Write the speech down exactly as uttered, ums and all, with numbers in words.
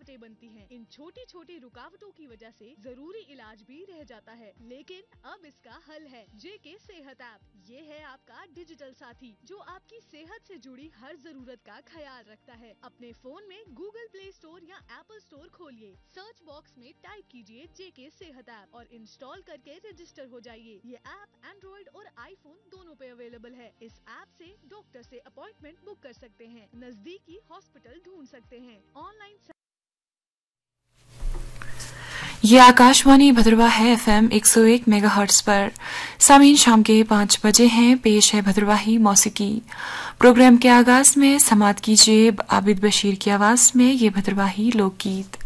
रुकावटें बनती हैं। इन छोटी छोटी रुकावटों की वजह से जरूरी इलाज भी रह जाता है, लेकिन अब इसका हल है जेके सेहत ऐप। ये है आपका डिजिटल साथी जो आपकी सेहत से जुड़ी हर जरूरत का ख्याल रखता है। अपने फोन में गूगल प्ले स्टोर या एप्पल स्टोर खोलिए, सर्च बॉक्स में टाइप कीजिए जेके सेहत ऐप और इंस्टॉल करके रजिस्टर हो जाइए। ये ऐप एंड्रॉइड और आईफोन दोनों पे अवेलेबल है। इस ऐप से डॉक्टर से अपॉइंटमेंट बुक कर सकते हैं, नजदीकी हॉस्पिटल ढूंढ सकते हैं, ऑनलाइन। ये आकाशवाणी भद्रवा है एफएम एक सौ एक मेगाहर्ट्ज पर। सामीन शाम के पाँच बजे हैं। पेश है भद्रवाही मौसीकी। प्रोग्राम के आगाज में समात कीजिए आबिद बशीर की आवाज में ये भद्रवाही लोकगीत।